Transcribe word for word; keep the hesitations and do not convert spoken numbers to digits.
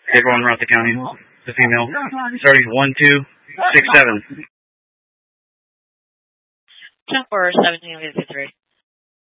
Everyone around the county. The female. Starting one two six seven. ten four seventeen fifty three.